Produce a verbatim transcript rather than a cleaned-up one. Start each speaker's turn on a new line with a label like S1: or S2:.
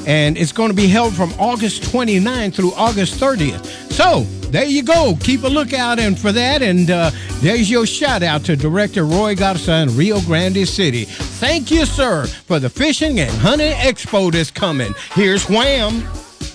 S1: and it's going to be held from August twenty-ninth through August thirtieth. So there you go. Keep a lookout and for that, and uh, there's your shout out to Director Roy Garza in Rio Grande City. Thank you, sir, for the Fishing and Hunting Expo that's coming. Here's Wham!